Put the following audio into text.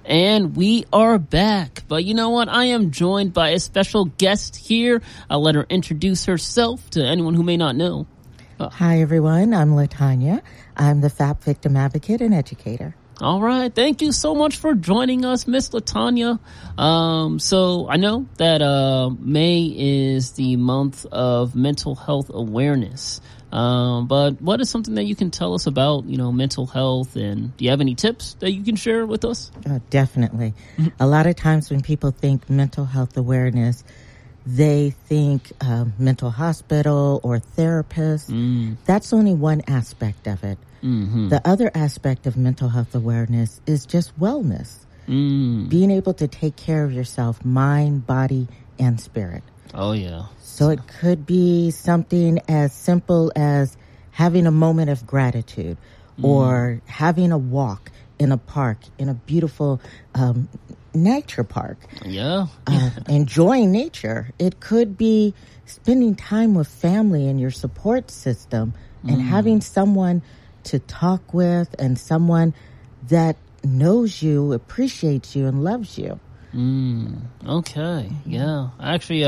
And we are back. But you know what? I am joined by a special guest here. I'll let her introduce herself to anyone who may not know. Hi, everyone. I'm LaTanya. I'm the FAP victim advocate and educator. All right. Thank you so much for joining us, Miss LaTanya. So I know that May is the month of mental health awareness. But what is something that you can tell us about, mental health, and do you have any tips that you can share with us? Definitely. A lot of times when people think mental health awareness, they think mental hospital or therapist. That's only one aspect of it. Mm-hmm. The other aspect of mental health awareness is just wellness. Being able to take care of yourself, mind, body, and spirit. Oh, yeah. So it could be something as simple as having a moment of gratitude or having a walk in a park, in a beautiful nature park. Yeah. Enjoying nature. It could be spending time with family and your support system and having someone to talk with and someone that knows you, appreciates you, and loves you. Okay. Yeah. Actually,